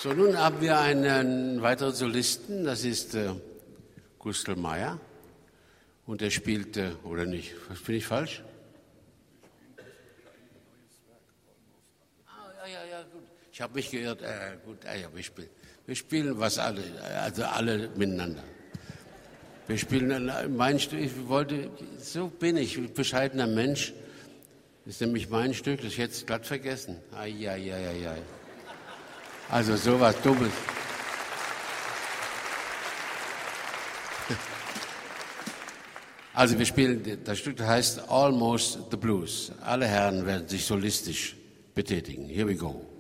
So, nun haben wir einen weiteren Solisten, das ist Gustl Meyer. Und der spielt, oder nicht, was bin ich falsch? Ja, gut. Ich habe mich geirrt. Gut, ja, wir spielen was alle, also alle miteinander. Wir spielen mein Stück, so bin ich, ein bescheidener Mensch. Das ist nämlich mein Stück, das ich jetzt glatt vergessen. Ai. Also sowas Dummes. Also wir spielen, das Stück heißt Almost the Blues. Alle Herren werden sich solistisch betätigen. Here we go.